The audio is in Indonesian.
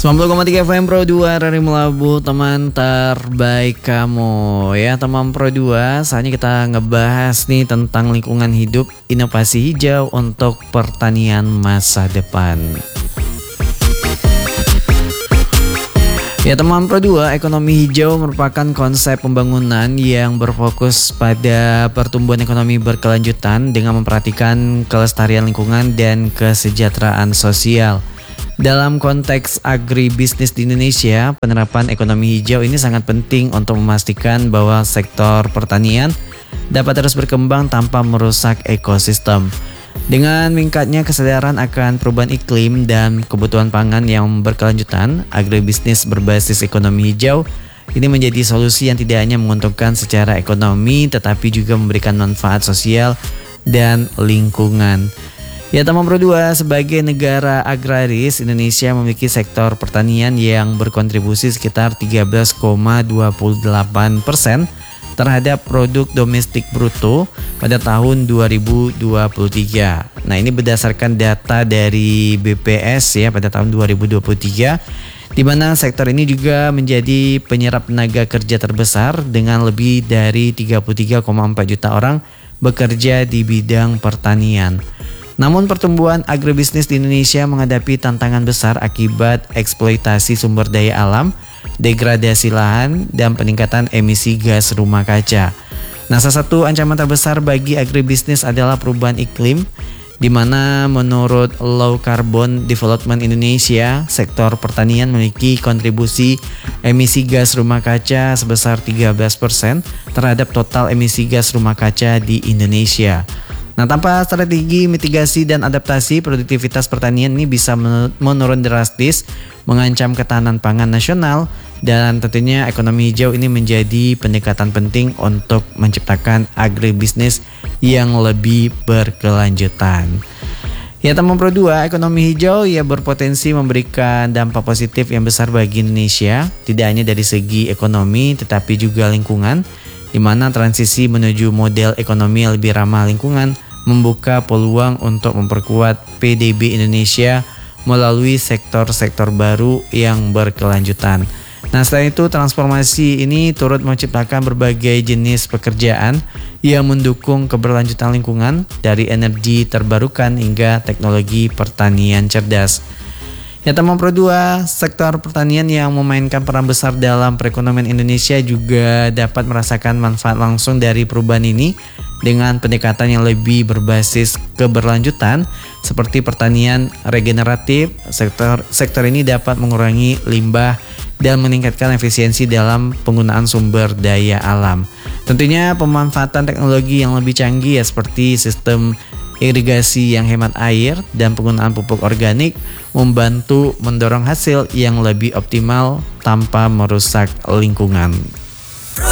90,3 FM Pro 2 dari Melabu, teman terbaik kamu. Ya teman Pro 2, saatnya kita ngebahas nih tentang lingkungan hidup, inovasi hijau untuk pertanian masa depan. Ya teman Pro 2, ekonomi hijau merupakan konsep pembangunan yang berfokus pada pertumbuhan ekonomi berkelanjutan dengan memperhatikan kelestarian lingkungan dan kesejahteraan sosial. Dalam konteks agribisnis di Indonesia, penerapan ekonomi hijau ini sangat penting untuk memastikan bahwa sektor pertanian dapat terus berkembang tanpa merusak ekosistem. Dengan meningkatnya kesadaran akan perubahan iklim dan kebutuhan pangan yang berkelanjutan, agribisnis berbasis ekonomi hijau ini menjadi solusi yang tidak hanya menguntungkan secara ekonomi tetapi juga memberikan manfaat sosial dan lingkungan. Ya teman Pro 2, sebagai negara agraris, Indonesia memiliki sektor pertanian yang berkontribusi sekitar 13,28% terhadap produk domestik bruto pada tahun 2023. Nah, ini berdasarkan data dari BPS ya pada tahun 2023, di mana sektor ini juga menjadi penyerap tenaga kerja terbesar dengan lebih dari 33,4 juta orang bekerja di bidang pertanian. Namun pertumbuhan agribisnis di Indonesia menghadapi tantangan besar akibat eksploitasi sumber daya alam, degradasi lahan, dan peningkatan emisi gas rumah kaca. Nah, salah satu ancaman terbesar bagi agribisnis adalah perubahan iklim, di mana menurut Low Carbon Development Indonesia, sektor pertanian memiliki kontribusi emisi gas rumah kaca sebesar 13% terhadap total emisi gas rumah kaca di Indonesia. Nah, tanpa strategi mitigasi dan adaptasi, produktivitas pertanian ini bisa menurun drastis, mengancam ketahanan pangan nasional, dan tentunya ekonomi hijau ini menjadi pendekatan penting untuk menciptakan agribisnis yang lebih berkelanjutan. Ya teman Pro 2, ekonomi hijau ya berpotensi memberikan dampak positif yang besar bagi Indonesia, tidak hanya dari segi ekonomi tetapi juga lingkungan, di mana transisi menuju model ekonomi yang lebih ramah lingkungan membuka peluang untuk memperkuat PDB Indonesia melalui sektor-sektor baru yang berkelanjutan. Nah, selain itu transformasi ini turut menciptakan berbagai jenis pekerjaan yang mendukung keberlanjutan lingkungan dari energi terbarukan hingga teknologi pertanian cerdas. Ya teman Pro 2, sektor pertanian yang memainkan peran besar dalam perekonomian Indonesia juga dapat merasakan manfaat langsung dari perubahan ini dengan pendekatan yang lebih berbasis keberlanjutan seperti pertanian regeneratif. Sektor ini dapat mengurangi limbah dan meningkatkan efisiensi dalam penggunaan sumber daya alam. Tentunya pemanfaatan teknologi yang lebih canggih ya seperti sistem irigasi yang hemat air dan penggunaan pupuk organik membantu mendorong hasil yang lebih optimal tanpa merusak lingkungan.